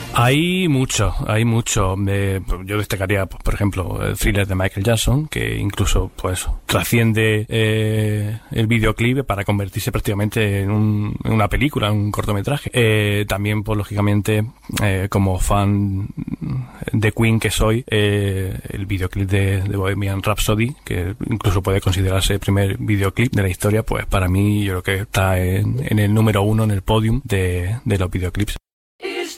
Hay mucho. Yo destacaría, por ejemplo, el Thriller de Michael Jackson, que incluso pues trasciende el videoclip para convertirse prácticamente en una película, en un cortometraje. También, pues lógicamente, como fan de Queen que soy, el videoclip de Bohemian Rhapsody, que incluso puede considerarse el primer videoclip de la historia, pues para mí yo creo que está en el número 1 en el podium de los videoclips.